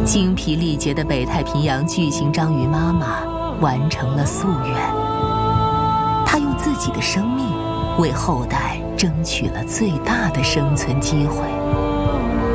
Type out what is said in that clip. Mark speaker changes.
Speaker 1: 精疲力竭的北太平洋巨型章鱼妈妈完成了夙愿，她用自己的生命为后代争取了最大的生存机会。